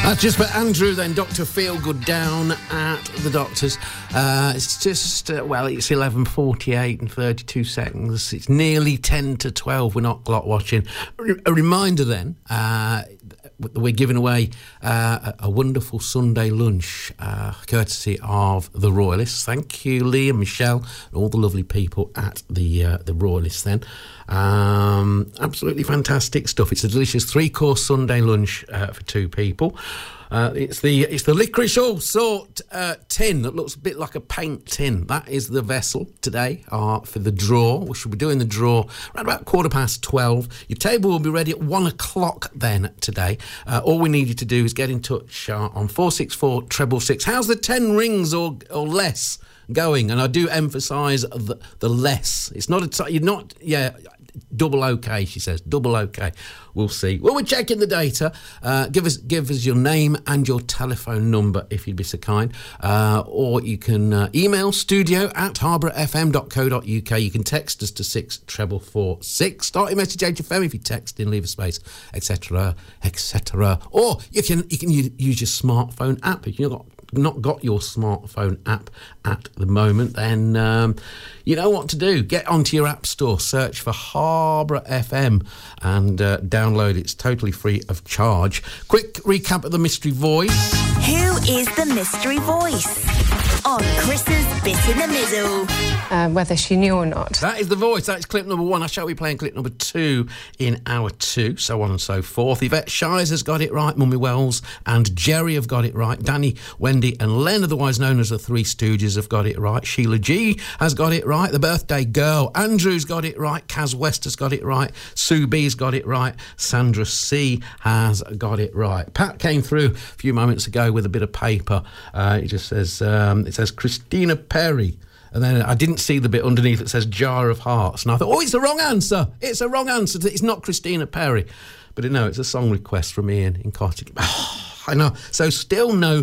That's just for Andrew, then Dr. Feelgood down at the doctor's. It's just, it's 11:48 and 32 seconds. It's nearly 10 to 12. We're not clock watching. A reminder then, we're giving away a wonderful Sunday lunch, courtesy of the Royalists. Thank you, Lee and Michelle, and all the lovely people at the Royalists then. Absolutely fantastic stuff. It's a delicious 3-course Sunday lunch for 2 people. It's the licorice all sort tin that looks a bit like a paint tin. That is the vessel today for the draw. We should be doing the draw around about 12:15. Your table will be ready at 1 o'clock then today. All we need you to do is get in touch on 464 666. How's the 10 rings or less going? And I do emphasise the less. It's not you're not, double okay, she says. Double okay. We'll see. Well, we're checking the data. Give us your name and your telephone number if you'd be so kind. Or you can email studio@harbourfm.co.uk. You can text us to 64446. Start your message HFM if you text in, leave a space, etc., etc. Or you can use your smartphone app. If you've not got your smartphone app at the moment, then you know what to do. Get onto your app store, search for Harbour FM and download. It's totally free of charge. Quick recap of the mystery voice. Who is the mystery voice? On Chris's Bit in the Middle. Whether she knew or not. That is the voice. That's clip number 1. I shall be playing clip number 2 in hour 2, so on and so forth. Yvette Shies has got it right. Mummy Wells and Jerry have got it right. Danny, Wendy and Len, otherwise known as the Three Stooges, have got it right. Sheila G has got it right. The birthday girl, Andrew's got it right. Kaz West has got it right. Sue B's got it right. Sandra C has got it right. Pat came through a few moments ago with a bit of paper. It just says, Christina Perry. And then I didn't see the bit underneath that says Jar of Hearts. And I thought, it's the wrong answer. It's a wrong answer. It's not Christina Perry. But no, it's a song request from Ian in Cottage. I know. So still no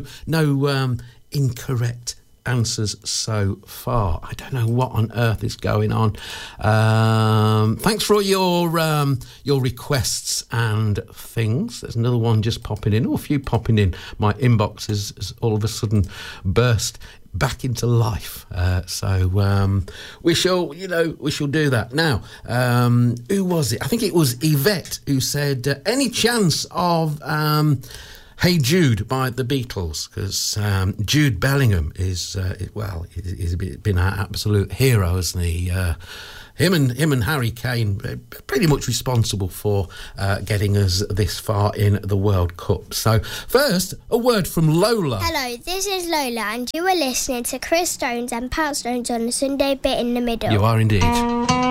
incorrect answers so far. I don't know what on earth is going on. Thanks for all your requests and things. There's another one just popping in, or a few popping in. My inbox has all of a sudden burst back into life. So we shall do that. Now, who was it? I think it was Yvette who said, any chance of Hey Jude by the Beatles, because Jude Bellingham is been our absolute hero, hasn't he? Him and Harry Kane pretty much responsible for getting us this far in the World Cup. So first, a word from Lola. Hello, this is Lola, and you are listening to Chris Stones and Pat Stones on the Sunday Bit in the Middle. You are indeed.